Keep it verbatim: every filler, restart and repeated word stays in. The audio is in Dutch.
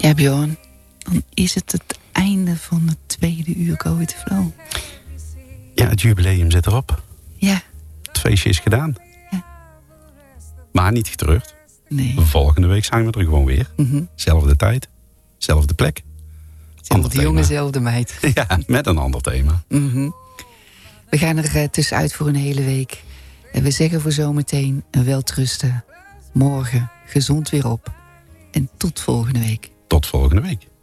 Ja, Bjorn, dan is het het einde van het tweede uur Go With The Flow. Ja, het jubileum zit erop. Ja. Het feestje is gedaan. Ja. Maar niet getreurd. Nee. Volgende week zijn we er gewoon weer. Mm-hmm. Zelfde tijd. Zelfde plek. Zelfde jongen, zelfde meid. Ja, met een ander thema. Mm-hmm. We gaan er uh, tussenuit voor een hele week. En we zeggen voor zometeen uh, welterusten. Morgen gezond weer op. En tot volgende week. Tot volgende week.